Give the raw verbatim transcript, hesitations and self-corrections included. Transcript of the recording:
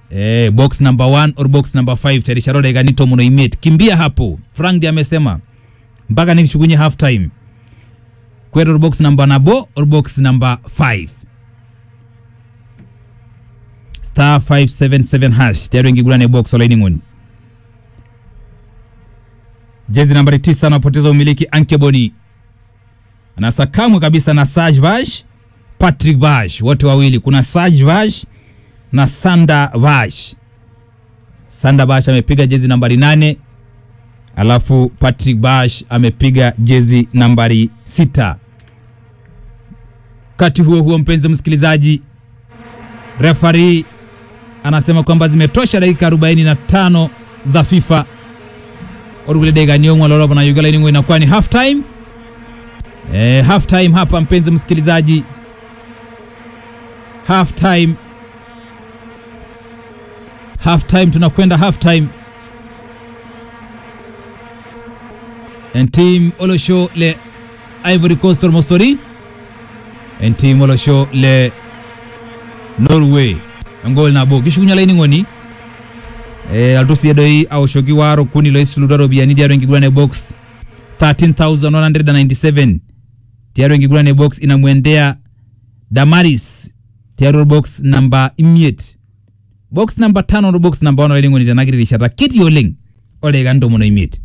Eh, box number one or box number five terisharo dakika ni tomono imet. Kimbia hapo. Frank ndiye amesema mpaka nikishugunye half time. Kwedo box number nabo or box number five. Star five seven seven hash. Tayari ngigulane box online ngoni. Jezi nambari tisa anapoteza umiliki Ankeboni. Anasakamwa kabisa na Serge Vash, Patrick Vash, wote wawili. Kuna Serge Vash na Sander Vash. Sander Vash amepiga jezi nambari nane, alafu Patrick Vash amepiga jezi nambari sita. Kati huo huo, mpenzi msikilizaji, referee anasema kwamba zimetosha dakika arobaini na tano za FIFA. Orugule dega niongwa lolobo na Ugala iningwe inakuwa ni half time. Eh, half time hapa mpenzi msikilizaji. Half time. Half time, tunakwenda half time. And team Olosho le Ivory Coast Mosori. And team Olosho le Norway. Ngol na bo kishukunya laini ngoni. Eh, altusi yadoi au shoki waro kuni lo isuludaro biyani diaro ngigulane box thirteen thousand one hundred ninety-seven. Diaro ngigulane box inamwendea Damaris. Diaro box number imiet. Box number tano no box number one ngoni danagiri shata kiti yoleng. Ole gando mono imiet.